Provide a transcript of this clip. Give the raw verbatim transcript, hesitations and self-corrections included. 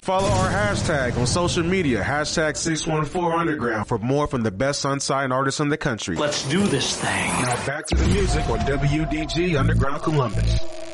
follow our hashtag on social media, hashtag six one four underground for more from the best unsigned artists in the country. Let's do this thing. Now back to the music on W D G Underground Columbus.